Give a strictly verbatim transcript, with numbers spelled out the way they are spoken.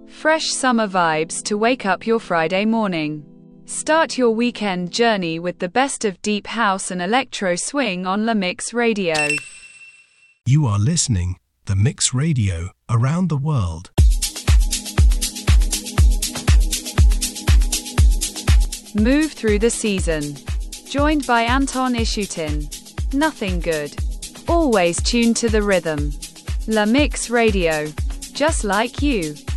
Fresh summer vibes to wake up your Friday morning. Start your weekend journey with the best of deep house and electro swing on La Mix Radio. You are listening The Mix Radio around the world. Move through the season. Joined by Anton Ishutin. Nothing good. Always tuned to the rhythm. La Mix Radio. Just like you.